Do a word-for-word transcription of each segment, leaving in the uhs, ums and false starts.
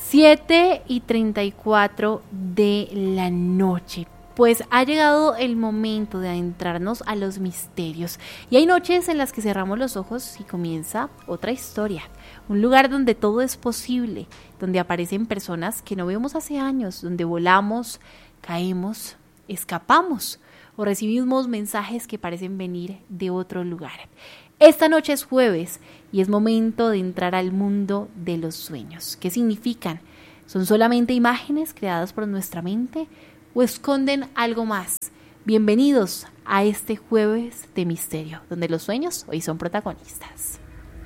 siete y treinta y cuatro de la noche. Pues ha llegado el momento de adentrarnos a los misterios. Y hay noches en las que cerramos los ojos y comienza otra historia. Un lugar donde todo es posible, donde aparecen personas que no vemos hace años, donde volamos, caemos, escapamos o recibimos mensajes que parecen venir de otro lugar. Esta noche es jueves y es momento de entrar al mundo de los sueños. ¿Qué significan? ¿Son solamente imágenes creadas por nuestra mente o esconden algo más? Bienvenidos a este jueves de misterio, donde los sueños hoy son protagonistas.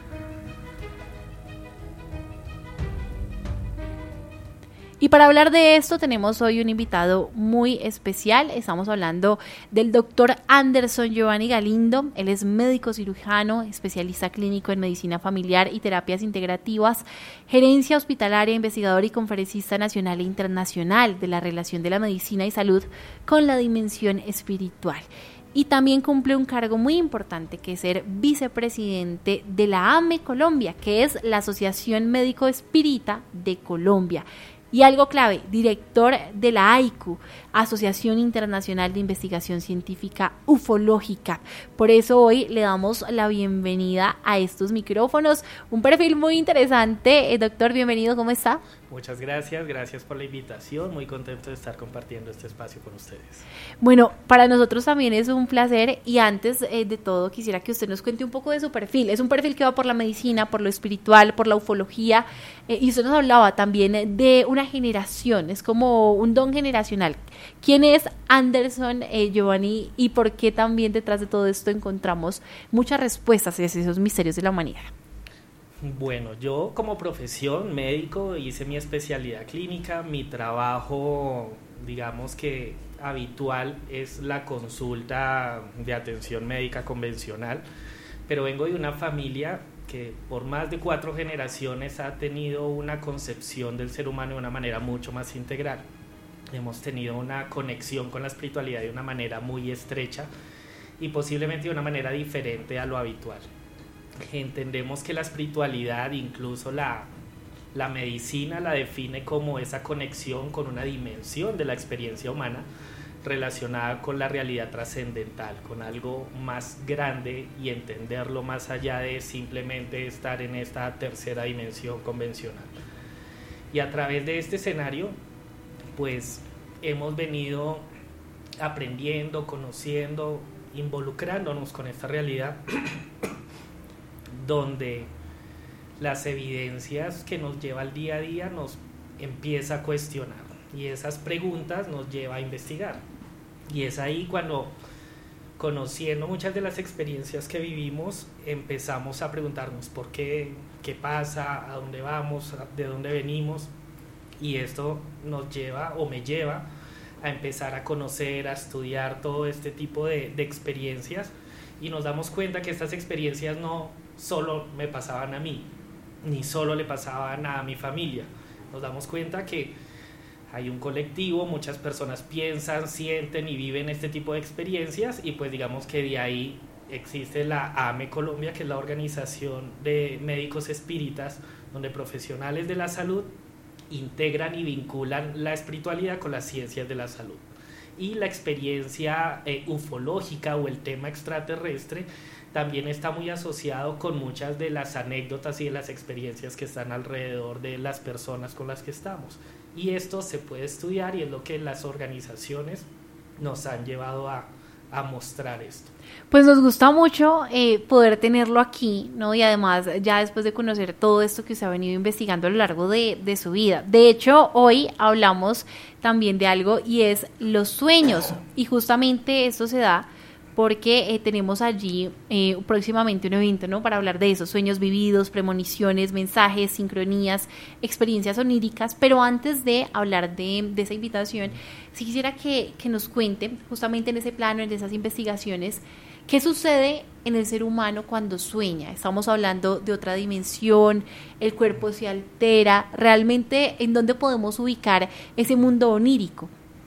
Y para hablar de esto tenemos hoy un invitado muy especial. Estamos hablando del doctor Anderson Giovanni Galindo. Él es médico cirujano, especialista clínico en medicina familiar y terapias integrativas, gerencia hospitalaria, investigador y conferencista nacional e internacional de la relación de la medicina y salud con la dimensión espiritual. Y también cumple un cargo muy importante, que es ser vicepresidente de la A M E Colombia, que es la Asociación Médico Espírita de Colombia. Y algo clave, director de la A I C U, Asociación Internacional de Investigación Científica Ufológica. Por eso hoy le damos la bienvenida a estos micrófonos. Un perfil muy interesante. Eh, doctor, bienvenido, ¿cómo está? Muchas gracias, gracias por la invitación. Muy contento de estar compartiendo este espacio con ustedes. Bueno, para nosotros también es un placer y antes eh, de todo quisiera que usted nos cuente un poco de su perfil. Es un perfil que va por la medicina, por lo espiritual, por la ufología eh, y usted nos hablaba también de una generación, es como un don generacional. ¿Quién es Anderson eh, Giovanni y por qué también detrás de todo esto encontramos muchas respuestas a esos misterios de la humanidad? Bueno, yo como profesión médico hice mi especialidad clínica, mi trabajo, digamos que habitual es la consulta de atención médica convencional, pero vengo de una familia que por más de cuatro generaciones ha tenido una concepción del ser humano de una manera mucho más integral. Hemos tenido una conexión con la espiritualidad de una manera muy estrecha y posiblemente de una manera diferente a lo habitual. Entendemos que la espiritualidad, incluso la, la medicina, la define como esa conexión con una dimensión de la experiencia humana relacionada con la realidad trascendental, con algo más grande y entenderlo más allá de simplemente estar en esta tercera dimensión convencional. Y a través de este escenario, pues hemos venido aprendiendo, conociendo, involucrándonos con esta realidad donde las evidencias que nos lleva al día a día nos empieza a cuestionar y esas preguntas nos lleva a investigar. Y es ahí cuando, conociendo muchas de las experiencias que vivimos, empezamos a preguntarnos por qué, qué pasa, a dónde vamos, de dónde venimos, y esto nos lleva o me lleva a empezar a conocer, a estudiar todo este tipo de, de experiencias, y nos damos cuenta que estas experiencias no solo me pasaban a mí, ni solo le pasaban a mi familia. Nos damos cuenta que hay un colectivo, muchas personas piensan, sienten y viven este tipo de experiencias, y pues digamos que de ahí existe la A M E Colombia, que es la organización de médicos espíritas, donde profesionales de la salud integran y vinculan la espiritualidad con las ciencias de la salud. Y la experiencia eh, ufológica o el tema extraterrestre también está muy asociado con muchas de las anécdotas y de las experiencias que están alrededor de las personas con las que estamos. Y esto se puede estudiar y es lo que las organizaciones nos han llevado a, a mostrar esto. Pues nos gusta mucho eh, poder tenerlo aquí, ¿no? Y además ya después de conocer todo esto que se ha venido investigando a lo largo de, de su vida. De hecho, hoy hablamos también de algo y es los sueños. Y justamente esto se da porque eh, tenemos allí eh, próximamente un evento, ¿no? Para hablar de esos sueños vividos, premoniciones, mensajes, sincronías, experiencias oníricas. Pero antes de hablar de, de esa invitación, sí quisiera que, que nos cuente, justamente en ese plano, en esas investigaciones, ¿qué sucede en el ser humano cuando sueña? Estamos hablando de otra dimensión, el cuerpo se altera. ¿Realmente en dónde podemos ubicar ese mundo onírico?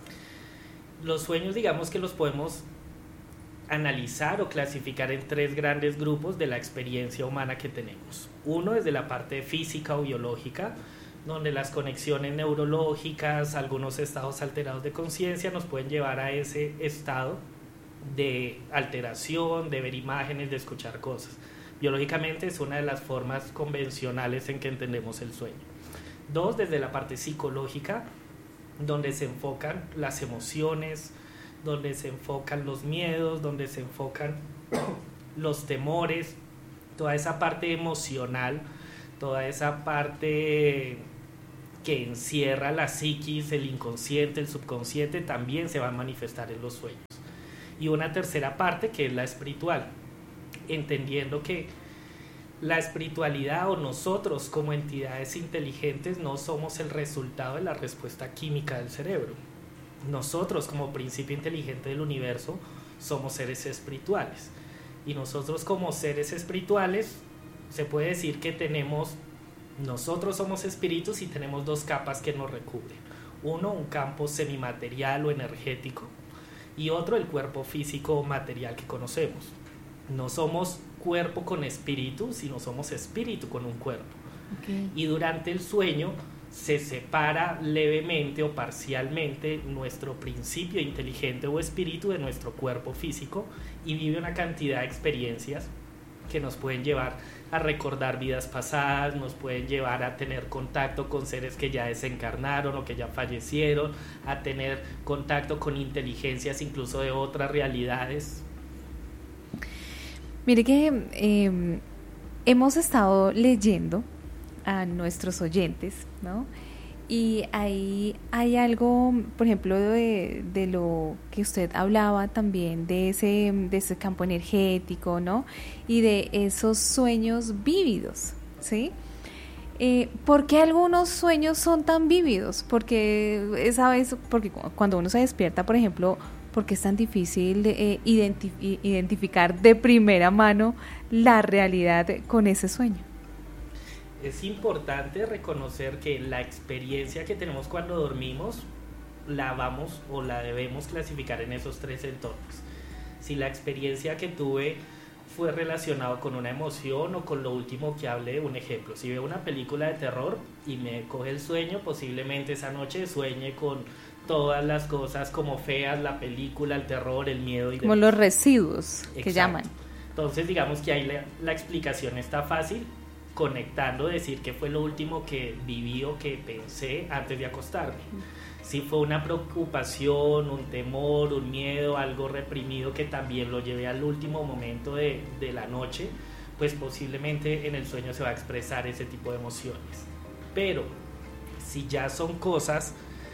Los sueños, digamos que los podemos analizar o clasificar en tres grandes grupos de la experiencia humana que tenemos. Uno desde la parte física o biológica, donde las conexiones neurológicas, algunos estados alterados de conciencia nos pueden llevar a ese estado de alteración, de ver imágenes, de escuchar cosas. Biológicamente es una de las formas convencionales en que entendemos el sueño. Dos, desde la parte psicológica, donde se enfocan las emociones, donde se enfocan los miedos, donde se enfocan los temores, toda esa parte emocional, toda esa parte que encierra la psiquis, el inconsciente, el subconsciente, también se va a manifestar en los sueños. Y una tercera parte que es la espiritual, entendiendo que la espiritualidad o nosotros como entidades inteligentes no somos el resultado de la respuesta química del cerebro. Nosotros como principio inteligente del universo somos seres espirituales. Y nosotros como seres espirituales se puede decir que tenemos, nosotros somos espíritus y tenemos dos capas que nos recubren. Uno, un campo semimaterial o energético, y otro, el cuerpo físico o material que conocemos. No somos cuerpo con espíritu, sino somos espíritu con un cuerpo. Okay. Y durante el sueño se separa levemente o parcialmente nuestro principio inteligente o espíritu de nuestro cuerpo físico y vive una cantidad de experiencias que nos pueden llevar a recordar vidas pasadas, nos pueden llevar a tener contacto con seres que ya desencarnaron o que ya fallecieron, a tener contacto con inteligencias incluso de otras realidades. Mire que eh, hemos estado leyendo a nuestros oyentes, ¿no? Y ahí hay algo, por ejemplo, de, de lo que usted hablaba también, de ese, de ese campo energético, ¿no? Y de esos sueños vívidos, ¿sí? Eh, ¿Por qué algunos sueños son tan vívidos? Porque esa vez, porque cuando uno se despierta, por ejemplo, ¿por qué es tan difícil eh, identif- identificar de primera mano la realidad con ese sueño? Es importante reconocer que la experiencia que tenemos cuando dormimos la vamos o la debemos clasificar en esos tres entornos. Si la experiencia que tuve fue relacionada con una emoción o con lo último que hablé, un ejemplo, si veo una película de terror y me coge el sueño, posiblemente esa noche sueñe con todas las cosas como feas, la película, el terror, el miedo y como demás. Los residuos. Exacto. Que llaman. Entonces digamos que ahí la, la explicación está fácil, conectando, decir qué fue lo último que viví o que pensé antes de acostarme. Si fue una preocupación, un temor, un miedo, algo reprimido que también lo llevé al último momento de, de la noche, pues posiblemente en el sueño se va a expresar ese tipo de emociones. Pero si ya son cosas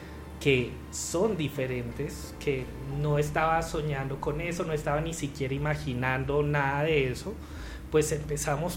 que son diferentes, que no estaba soñando con eso, no estaba ni siquiera imaginando nada de eso, pues empezamos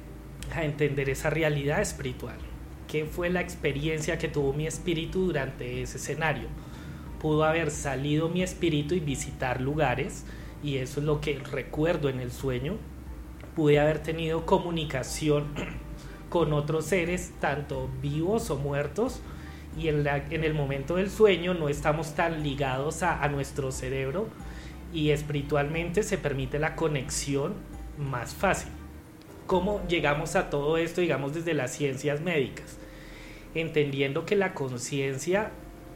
a entender esa realidad espiritual. ¿Qué fue la experiencia que tuvo mi espíritu durante ese escenario? Pudo haber salido mi espíritu y visitar lugares, y eso es lo que recuerdo en el sueño. Pude haber tenido comunicación con otros seres, tanto vivos o muertos, y en, la, en el momento del sueño no estamos tan ligados a, a nuestro cerebro, y espiritualmente se permite la conexión más fácil. ¿Cómo llegamos a todo esto, digamos, desde las ciencias médicas? Entendiendo que la conciencia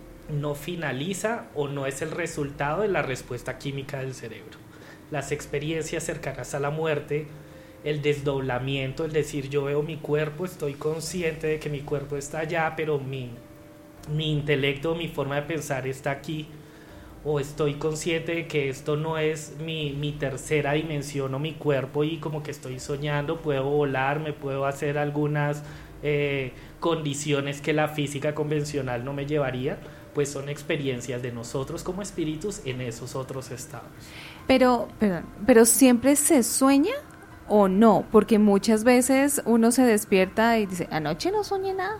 no finaliza o no es el resultado de la respuesta química del cerebro. Las experiencias cercanas a la muerte, el desdoblamiento, es decir, yo veo mi cuerpo, estoy consciente de que mi cuerpo está allá, pero mi, mi intelecto, mi forma de pensar está aquí, o estoy consciente de que esto no es mi, mi tercera dimensión o mi cuerpo y como que estoy soñando, puedo volar, me puedo hacer algunas eh, condiciones que la física convencional no me llevaría, pues son experiencias de nosotros como espíritus en esos otros estados. Pero, pero, pero ¿siempre se sueña o no? Porque muchas veces uno se despierta y dice, anoche no soñé nada.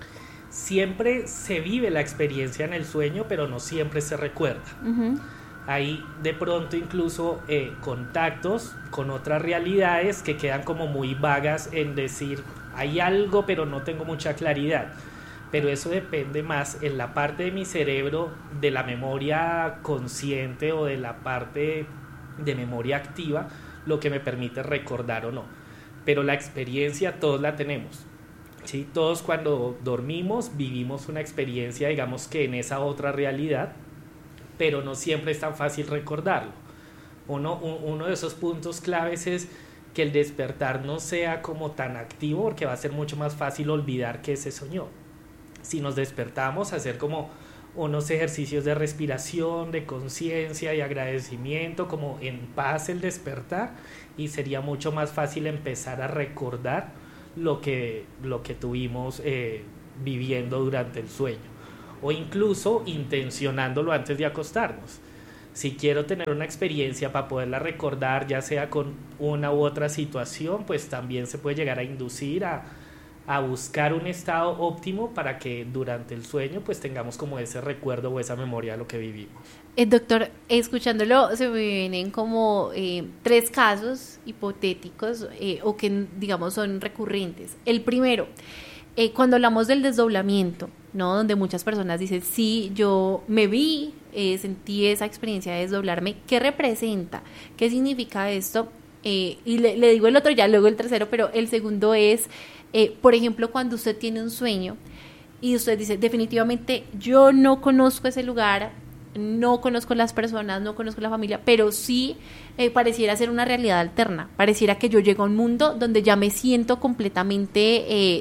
Siempre se vive la experiencia en el sueño, pero no siempre se recuerda. Uh-huh. Hay de pronto incluso eh, contactos con otras realidades que quedan como muy vagas en decir, hay algo, pero no tengo mucha claridad. Pero eso depende más en la parte de mi cerebro de la memoria consciente o de la parte de memoria activa, lo que me permite recordar o no. Pero la experiencia todos la tenemos. ¿sí? Todos cuando dormimos vivimos una experiencia, digamos que en esa otra realidad, pero no siempre es tan fácil recordarlo. Uno, uno de esos puntos claves es que el despertar no sea como tan activo, porque va a ser mucho más fácil olvidar que se soñó. Si nos despertamos, hacer como unos ejercicios de respiración, de conciencia y agradecimiento, como en paz el despertar, y sería mucho más fácil empezar a recordar lo que, lo que tuvimos eh, viviendo durante el sueño, o incluso intencionándolo antes de acostarnos. Si quiero tener una experiencia para poderla recordar, ya sea con una u otra situación, pues también se puede llegar a inducir a, a buscar un estado óptimo para que durante el sueño pues tengamos como ese recuerdo o esa memoria de lo que vivimos. Eh, doctor, escuchándolo se me vienen como eh, tres casos hipotéticos eh, o que digamos son recurrentes. El primero, eh, cuando hablamos del desdoblamiento, ¿no? Donde muchas personas dicen, sí, yo me vi, eh, sentí esa experiencia de desdoblarme. ¿Qué representa? ¿Qué significa esto? Eh, y le, le digo el otro ya, luego el tercero, pero el segundo es, eh, por ejemplo, cuando usted tiene un sueño y usted dice, definitivamente yo no conozco ese lugar, no conozco las personas, no conozco la familia, pero sí eh, pareciera ser una realidad alterna, pareciera que yo llego a un mundo donde ya me siento completamente eh,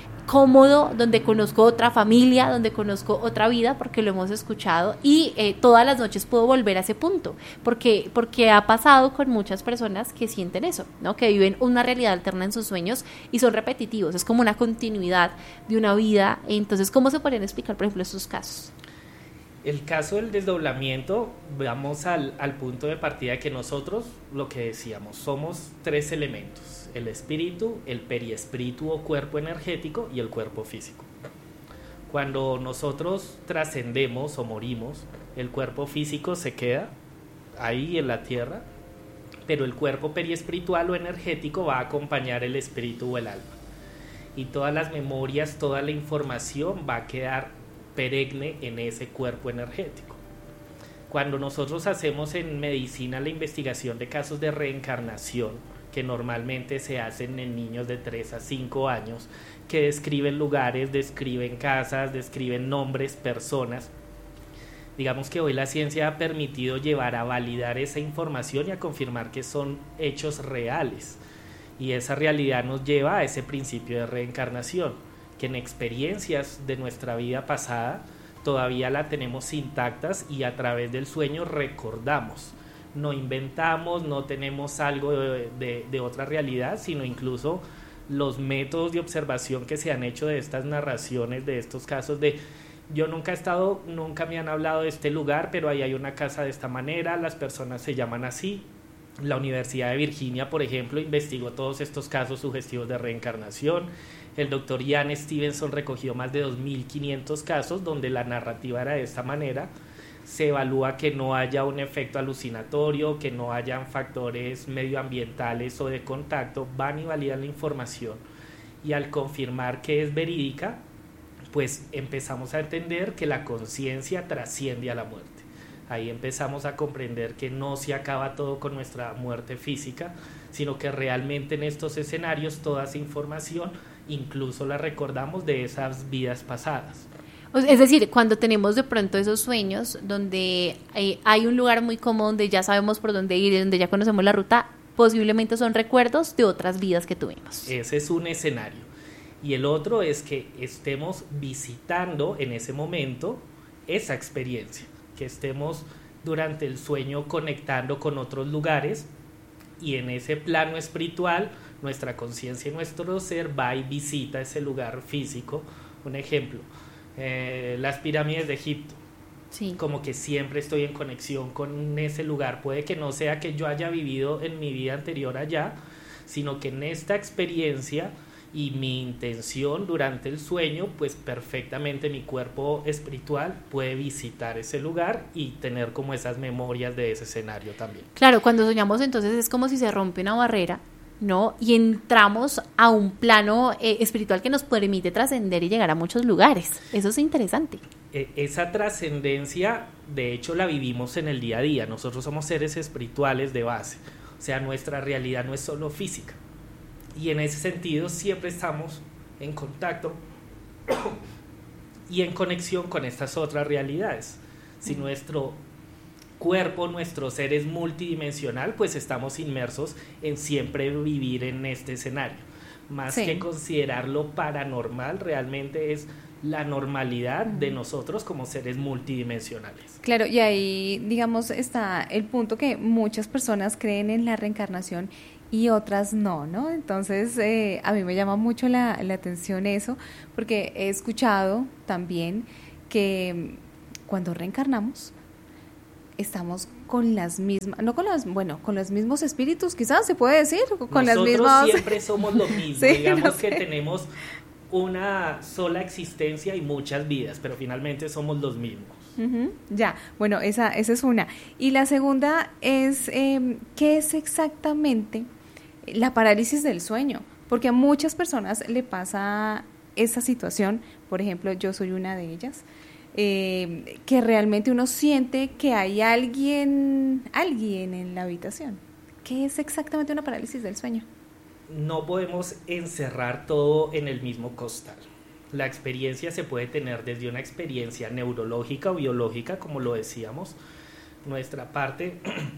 cómodo, donde conozco otra familia, donde conozco otra vida, porque lo hemos escuchado, y eh, todas las noches puedo volver a ese punto, porque, porque ha pasado con muchas personas que sienten eso, ¿no? Que viven una realidad alterna en sus sueños y son repetitivos, es como una continuidad de una vida. Entonces, ¿cómo se podrían explicar, por ejemplo, estos casos? El caso del desdoblamiento, vamos al, al punto de partida que nosotros, lo que decíamos, somos tres elementos: el espíritu, el periespíritu o cuerpo energético y el cuerpo físico. Cuando nosotros trascendemos o morimos, el cuerpo físico se queda ahí en la tierra, pero el cuerpo periespiritual o energético va a acompañar el espíritu o el alma. Y todas las memorias, toda la información va a quedar perenne en ese cuerpo energético. Cuando nosotros hacemos en medicina la investigación de casos de reencarnación, que normalmente se hacen en niños de tres a cinco años, que describen lugares, describen casas, describen nombres, personas, digamos que hoy la ciencia ha permitido llevar a validar esa información y a confirmar que son hechos reales, y esa realidad nos lleva a ese principio de reencarnación, que en experiencias de nuestra vida pasada todavía la tenemos intactas y a través del sueño recordamos. No inventamos, no tenemos algo de, de, de otra realidad, sino incluso los métodos de observación que se han hecho de estas narraciones, de estos casos de yo nunca he estado, nunca me han hablado de este lugar, pero ahí hay una casa de esta manera, las personas se llaman así. La Universidad de Virginia, por ejemplo, investigó todos estos casos sugestivos de reencarnación. El doctor Ian Stevenson recogió más de dos mil quinientos casos donde la narrativa era de esta manera. Se evalúa que no haya un efecto alucinatorio, que no hayan factores medioambientales o de contacto, van y validan la información. Y al confirmar que es verídica, pues empezamos a entender que la conciencia trasciende a la muerte. Ahí empezamos a comprender que no se acaba todo con nuestra muerte física, sino que realmente en estos escenarios toda esa información incluso la recordamos de esas vidas pasadas. Es decir, cuando tenemos de pronto esos sueños donde eh, hay un lugar muy cómodo, donde ya sabemos por dónde ir, donde ya conocemos la ruta, posiblemente son recuerdos de otras vidas que tuvimos. Ese es un escenario. Y el otro es que estemos visitando en ese momento esa experiencia, que estemos durante el sueño conectando con otros lugares, y en ese plano espiritual nuestra conciencia y nuestro ser va y visita ese lugar físico. Un ejemplo, eh, las pirámides de Egipto. Sí. Como que siempre estoy en conexión con ese lugar. Puede que no sea que yo haya vivido en mi vida anterior allá, sino que en esta experiencia y mi intención durante el sueño, pues perfectamente mi cuerpo espiritual puede visitar ese lugar y tener como esas memorias de ese escenario también. Claro, cuando soñamos entonces es como si se rompe una barrera, ¿no? Y entramos a un plano eh, espiritual que nos permite trascender y llegar a muchos lugares. Eso es interesante. Eh, esa trascendencia, de hecho, la vivimos en el día a día. Nosotros somos seres espirituales de base. O sea, nuestra realidad no es solo física. Y en ese sentido siempre estamos en contacto y en conexión con estas otras realidades. Si nuestro cuerpo, nuestro ser es multidimensional, pues estamos inmersos en siempre vivir en este escenario. Más sí. que considerarlo paranormal, realmente es la normalidad de nosotros como seres multidimensionales. Claro, y ahí, digamos, está el punto que muchas personas creen en la reencarnación y otras no, ¿no? Entonces, eh, a mí me llama mucho la, la atención eso, porque he escuchado también que cuando reencarnamos, estamos con las mismas, no con los, bueno, con los mismos espíritus, quizás se puede decir, con Nosotros las mismas... siempre somos lo mismo, sí, digamos no sé. que tenemos una sola existencia y muchas vidas, pero finalmente somos los mismos. Uh-huh. Ya, bueno, esa, esa es una. Y la segunda es, eh, ¿qué es exactamente la parálisis del sueño? Porque a muchas personas le pasa esa situación, por ejemplo, yo soy una de ellas, eh, que realmente uno siente que hay alguien, alguien en la habitación. ¿Qué es exactamente una parálisis del sueño? No podemos encerrar todo en el mismo costal. La experiencia se puede tener desde una experiencia neurológica o biológica, como lo decíamos. Nuestra parte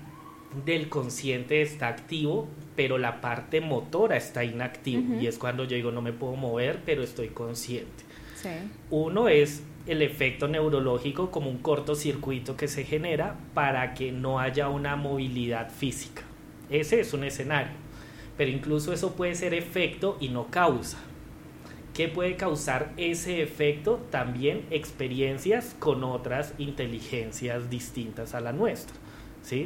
del consciente está activo, pero la parte motora está inactiva. Uh-huh. Y es cuando yo digo, no me puedo mover, pero estoy consciente. Sí. Uno es el efecto neurológico, como un cortocircuito que se genera para que no haya una movilidad física. Ese es un escenario. Pero incluso eso puede ser efecto y no causa. ¿Qué puede causar ese efecto? También experiencias con otras inteligencias distintas a la nuestra, ¿sí?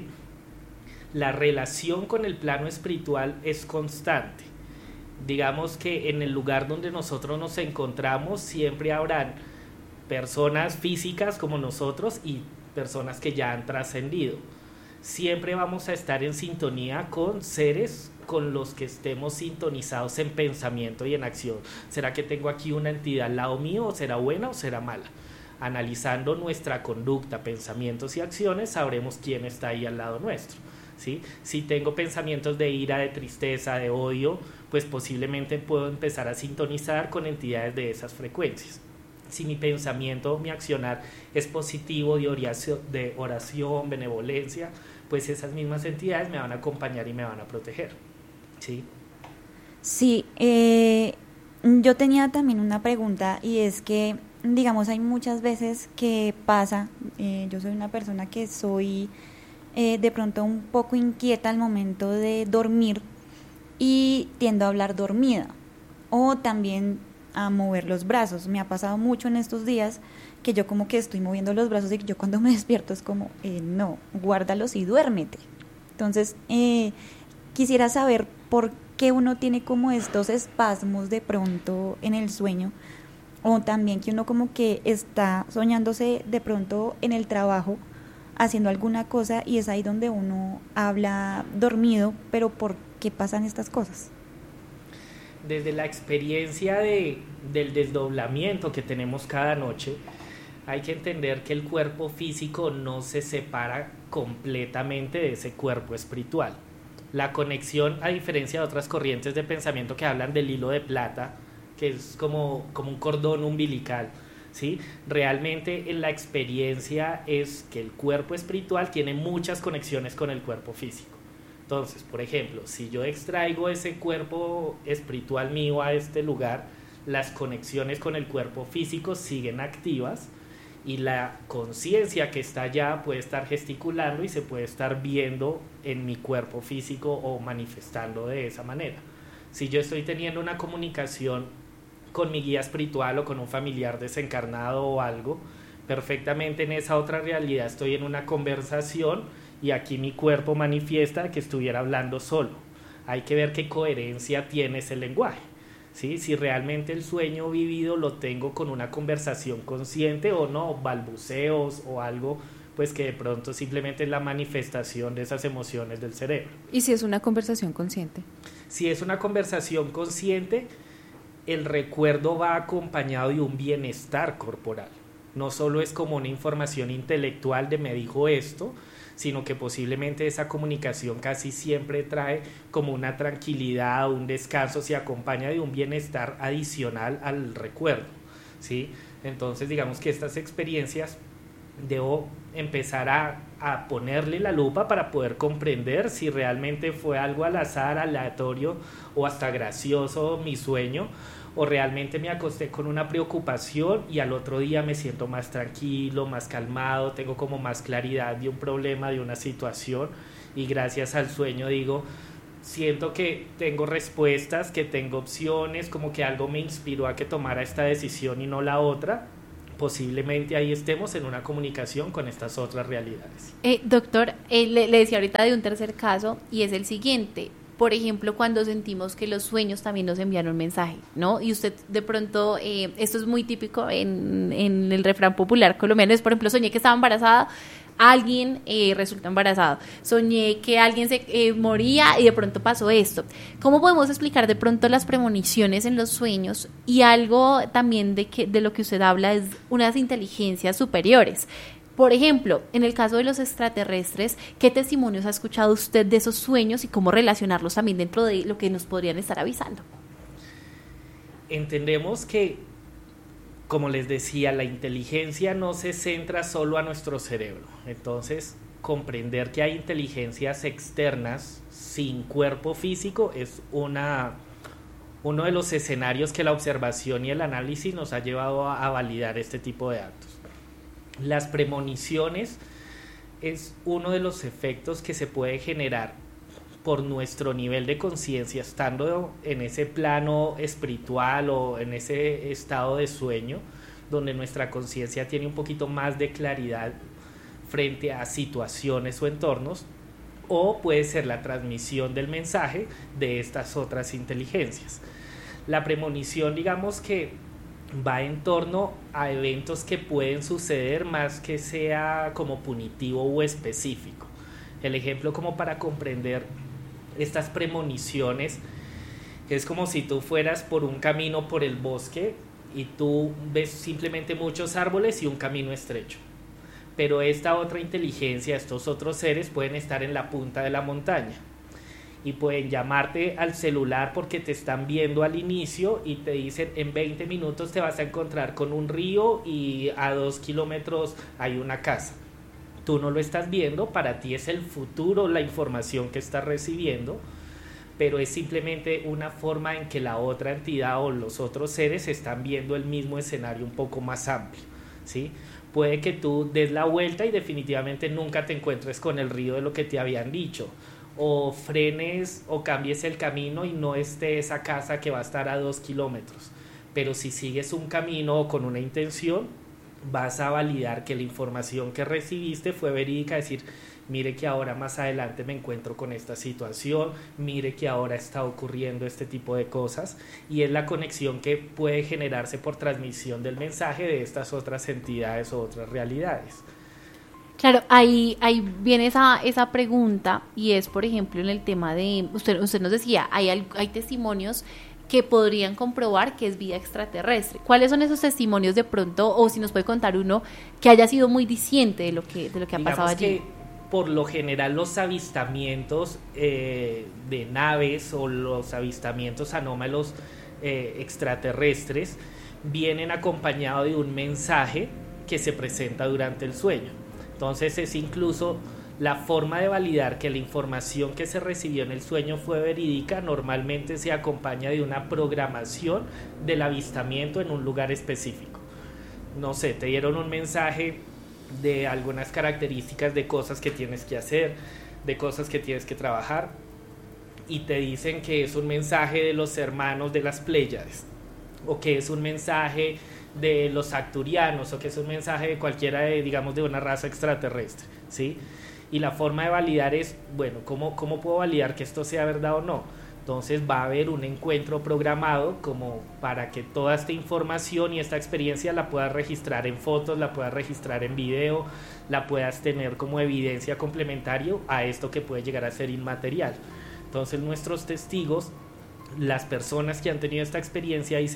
La relación con el plano espiritual es constante. Digamos que en el lugar donde nosotros nos encontramos siempre habrán personas físicas como nosotros y personas que ya han trascendido. Siempre vamos a estar en sintonía con seres con los que estemos sintonizados en pensamiento y en acción. ¿Será que tengo aquí una entidad al lado mío? ¿O será buena o será mala? Analizando nuestra conducta, pensamientos y acciones, sabremos quién está ahí al lado nuestro, ¿sí? Si tengo pensamientos de ira, de tristeza, de odio, pues posiblemente puedo empezar a sintonizar con entidades de esas frecuencias. Si mi pensamiento, mi accionar es positivo, de oración, de oración, benevolencia, pues esas mismas entidades me van a acompañar y me van a proteger. ¿Sí? Sí, eh, yo tenía también una pregunta y es que, digamos, hay muchas veces que pasa, eh, yo soy una persona que soy eh, de pronto un poco inquieta al momento de dormir y tiendo a hablar dormida o también a mover los brazos. Me ha pasado mucho en estos días que yo como que estoy moviendo los brazos y yo cuando me despierto es como, eh, no, guárdalos y duérmete. Entonces, eh, quisiera saber por qué uno tiene como estos espasmos de pronto en el sueño, o también que uno como que está soñándose de pronto en el trabajo, haciendo alguna cosa y es ahí donde uno habla dormido, pero ¿por qué pasan estas cosas? Desde la experiencia de, del desdoblamiento que tenemos cada noche, hay que entender que el cuerpo físico no se separa completamente de ese cuerpo espiritual. La conexión, a diferencia de otras corrientes de pensamiento que hablan del hilo de plata, que es como, como un cordón umbilical, ¿sí? Realmente en la experiencia es que el cuerpo espiritual tiene muchas conexiones con el cuerpo físico. Entonces, por ejemplo, si yo extraigo ese cuerpo espiritual mío a este lugar, las conexiones con el cuerpo físico siguen activas y la conciencia que está allá puede estar gesticulando y se puede estar viendo en mi cuerpo físico o manifestando de esa manera. Si yo estoy teniendo una comunicación con mi guía espiritual o con un familiar desencarnado o algo, perfectamente en esa otra realidad estoy en una conversación y aquí mi cuerpo manifiesta que estuviera hablando solo. Hay que ver qué coherencia tiene ese lenguaje, ¿sí? Si realmente el sueño vivido lo tengo con una conversación consciente o no, balbuceos o algo, pues que de pronto simplemente es la manifestación de esas emociones del cerebro. ¿Y si es una conversación consciente? Si es una conversación consciente, el recuerdo va acompañado de un bienestar corporal. no solo es como una información intelectual de me dijo esto, sino que posiblemente esa comunicación casi siempre trae como una tranquilidad, un descanso, se acompaña de un bienestar adicional al recuerdo, ¿sí? Entonces digamos que estas experiencias debo empezar a, a ponerle la lupa para poder comprender si realmente fue algo al azar, aleatorio o hasta gracioso mi sueño, o realmente me acosté con una preocupación y al otro día me siento más tranquilo, más calmado, tengo como más claridad de un problema, de una situación, y gracias al sueño digo, siento que tengo respuestas, que tengo opciones, como que algo me inspiró a que tomara esta decisión y no la otra. Posiblemente ahí estemos en una comunicación con estas otras realidades. Eh, doctor, eh, le, le decía ahorita de un tercer caso y es el siguiente. Por ejemplo, cuando sentimos que los sueños también nos envían un mensaje, ¿no? Y usted de pronto, eh, esto es muy típico en, en el refrán popular colombiano, es por ejemplo, soñé que estaba embarazada, alguien eh, resulta embarazado, soñé que alguien se eh, moría y de pronto pasó esto. ¿Cómo podemos explicar de pronto las premoniciones en los sueños? Y algo también de, que, de lo que usted habla es unas inteligencias superiores. Por ejemplo, en el caso de los extraterrestres, ¿qué testimonios ha escuchado usted de esos sueños y cómo relacionarlos también dentro de lo que nos podrían estar avisando? Entendemos que, como les decía, la inteligencia no se centra solo a nuestro cerebro. Entonces, comprender que hay inteligencias externas sin cuerpo físico es una, uno de los escenarios que la observación y el análisis nos ha llevado a, a validar este tipo de actos. Las premoniciones es uno de los efectos que se puede generar por nuestro nivel de conciencia, estando en ese plano espiritual o en ese estado de sueño, donde nuestra conciencia tiene un poquito más de claridad frente a situaciones o entornos, o puede ser la transmisión del mensaje de estas otras inteligencias. La premonición, digamos que va en torno a eventos que pueden suceder más que sea como punitivo o específico. El ejemplo como para comprender estas premoniciones es como si tú fueras por un camino por el bosque y tú ves simplemente muchos árboles y un camino estrecho, pero esta otra inteligencia, estos otros seres pueden estar en la punta de la montaña y pueden llamarte al celular porque te están viendo al inicio y te dicen en veinte minutos te vas a encontrar con un río y a dos kilómetros hay una casa. Tú no lo estás viendo, para ti es el futuro la información que estás recibiendo, pero es simplemente una forma en que la otra entidad o los otros seres están viendo el mismo escenario un poco más amplio, ¿sí? Puede que tú des la vuelta y definitivamente nunca te encuentres con el río de lo que te habían dicho, o frenes o cambies el camino y no esté esa casa que va a estar a dos kilómetros, pero si sigues un camino con una intención vas a validar que la información que recibiste fue verídica, decir, mire que ahora más adelante me encuentro con esta situación, mire que ahora está ocurriendo este tipo de cosas, y es la conexión que puede generarse por transmisión del mensaje de estas otras entidades o otras realidades. Claro, ahí, ahí viene esa, esa pregunta, y es, por ejemplo, en el tema de, usted, usted nos decía, hay, hay testimonios que podrían comprobar que es vida extraterrestre. ¿Cuáles son esos testimonios de pronto, o si nos puede contar uno que haya sido muy diciente de lo que, de lo que ha Digamos pasado allí? Que por lo general los avistamientos eh, de naves o los avistamientos anómalos eh, extraterrestres vienen acompañados de un mensaje que se presenta durante el sueño. Entonces es incluso la forma de validar que la información que se recibió en el sueño fue verídica. Normalmente se acompaña de una programación del avistamiento en un lugar específico. No sé, te dieron un mensaje de algunas características de cosas que tienes que hacer, de cosas que tienes que trabajar, y te dicen que es un mensaje de los hermanos de las Pléyades, o que es un mensaje de los acturianos, o que es un mensaje de cualquiera de, digamos, de una raza extraterrestre, ¿sí? Y la forma de validar es, bueno, ¿cómo, cómo puedo validar que esto sea verdad o no? Entonces va a haber un encuentro programado como para que toda esta información y esta experiencia la puedas registrar en fotos, la puedas registrar en video, la puedas tener como evidencia complementario a esto que puede llegar a ser inmaterial. Entonces nuestros testigos, las personas que han tenido esta experiencia, dicen,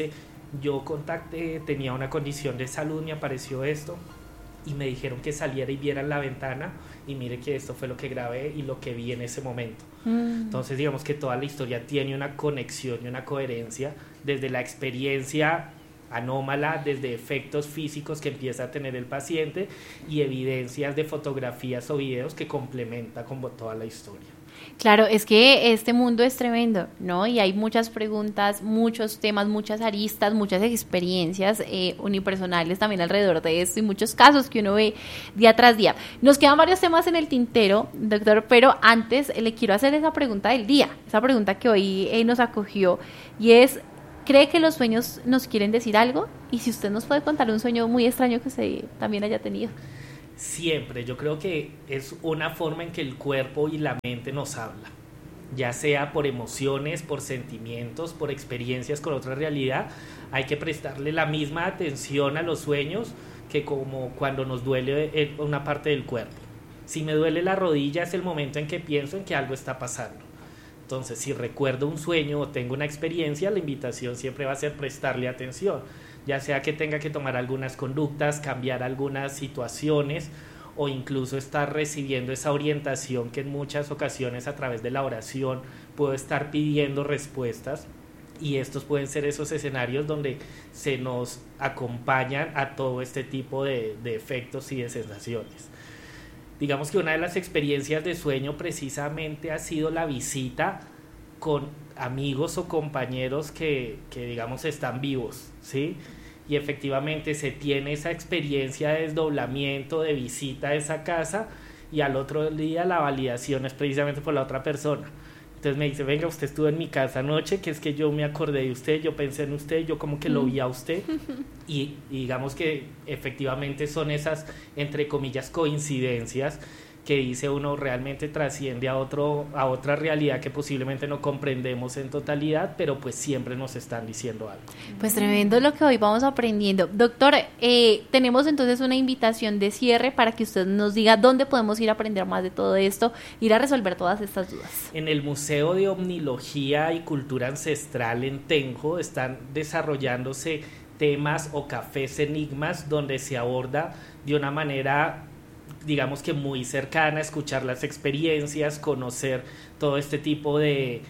yo contacté, tenía una condición de salud, me apareció esto y me dijeron que saliera y viera la ventana y mire que esto fue lo que grabé y lo que vi en ese momento. Mm. Entonces digamos que toda la historia tiene una conexión y una coherencia desde la experiencia anómala, desde efectos físicos que empieza a tener el paciente y evidencias de fotografías o videos que complementa con toda la historia. Claro, es que este mundo es tremendo, ¿no? Y hay muchas preguntas, muchos temas, muchas aristas, muchas experiencias eh, unipersonales también alrededor de esto y muchos casos que uno ve día tras día. Nos quedan varios temas en el tintero, doctor, pero antes le quiero hacer esa pregunta del día, esa pregunta que hoy eh, nos acogió y es, ¿cree que los sueños nos quieren decir algo? Y si usted nos puede contar un sueño muy extraño que usted también haya tenido. Siempre, yo creo que es una forma en que el cuerpo y la mente nos habla, ya sea por emociones, por sentimientos, por experiencias con otra realidad. Hay que prestarle la misma atención a los sueños que como cuando nos duele una parte del cuerpo. Si me duele la rodilla es el momento en que pienso en que algo está pasando. Entonces, si recuerdo un sueño o tengo una experiencia, la invitación siempre va a ser prestarle atención, ya sea que tenga que tomar algunas conductas, cambiar algunas situaciones o incluso estar recibiendo esa orientación que en muchas ocasiones a través de la oración puedo estar pidiendo respuestas, y estos pueden ser esos escenarios donde se nos acompañan a todo este tipo de, de efectos y de sensaciones. Digamos que una de las experiencias de sueño precisamente ha sido la visita con amigos o compañeros que, que digamos están vivos, ¿sí? Y efectivamente se tiene esa experiencia de desdoblamiento, de visita a esa casa, y al otro día la validación es precisamente por la otra persona. Entonces me dice, venga, usted estuvo en mi casa anoche, que es que yo me acordé de usted, yo pensé en usted, yo como que lo vi a usted. Y, y digamos que efectivamente son esas, entre comillas, coincidencias que dice uno realmente trasciende a, otro, a otra realidad que posiblemente no comprendemos en totalidad, pero pues siempre nos están diciendo algo. Pues tremendo lo que hoy vamos aprendiendo. Doctor, eh, tenemos entonces una invitación de cierre para que usted nos diga dónde podemos ir a aprender más de todo esto, ir a resolver todas estas dudas. En el Museo de Omnilogía y Cultura Ancestral en Tenjo están desarrollándose temas o cafés enigmas donde se aborda de una manera, digamos que muy cercana, escuchar las experiencias, conocer todo este tipo de,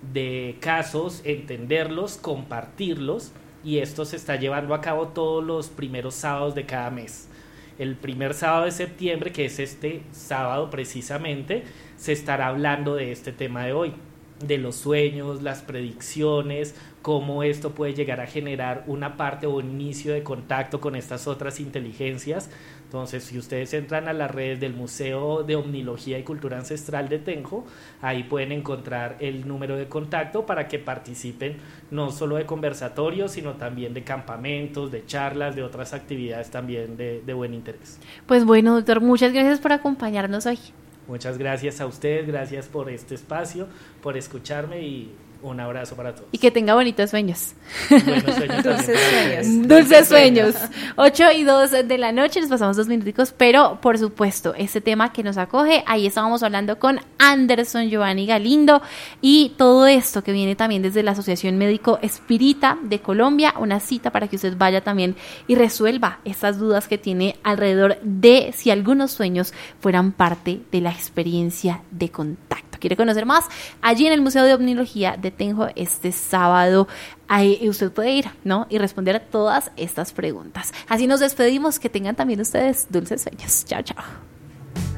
de casos, entenderlos, compartirlos, y esto se está llevando a cabo todos los primeros sábados de cada mes. El primer sábado de septiembre, que es este sábado precisamente, se estará hablando de este tema de hoy, de los sueños, las predicciones, cómo esto puede llegar a generar una parte o un inicio de contacto con estas otras inteligencias. Entonces, si ustedes entran a las redes del Museo de Omnilogía y Cultura Ancestral de Tenjo, ahí pueden encontrar el número de contacto para que participen no solo de conversatorios, sino también de campamentos, de charlas, de otras actividades también de, de buen interés. Pues bueno, doctor, muchas gracias por acompañarnos hoy. Muchas gracias a ustedes, gracias por este espacio, por escucharme, y un abrazo para todos. Y que tenga bonitos sueños. Buenos sueños. Dulces sueños. Dulces sueños. ocho y dos de la noche, nos pasamos dos minuticos, pero por supuesto, este tema que nos acoge, ahí estábamos hablando con Anderson Giovanni Galindo, y todo esto que viene también desde la Asociación Médico Espírita de Colombia, una cita para que usted vaya también y resuelva estas dudas que tiene alrededor de si algunos sueños fueran parte de la experiencia de contacto. ¿Quiere conocer más? Allí en el Museo de Omnilogía de Tenjo este sábado, ahí usted puede ir, ¿no? Y responder a todas estas preguntas. Así nos despedimos, que tengan también ustedes dulces sueños. Chao, chao.